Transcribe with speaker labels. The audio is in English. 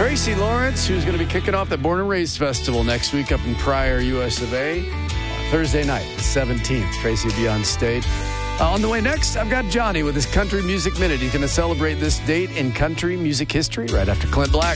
Speaker 1: Tracy Lawrence, who's going to be kicking off the Born and Raised Festival next week up in Pryor, US of A. Thursday night, the 17th. Tracy will be on stage. On the way next, I've got Johnny with his Country Music Minute. He's going to celebrate this date in country music history right after Clint Black.